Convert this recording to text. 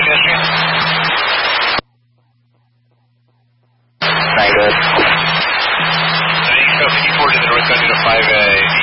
pedestrian? Negative. You show 54 to the north end of 5A.